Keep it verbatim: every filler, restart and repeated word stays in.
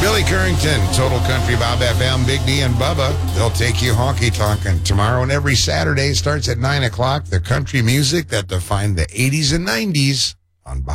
Billy Currington, Total Country Bob F M, Big D and Bubba. They'll take you honky-tonkin' tomorrow and every Saturday starts at nine o'clock. The country music that defined the eighties and nineties on Bob.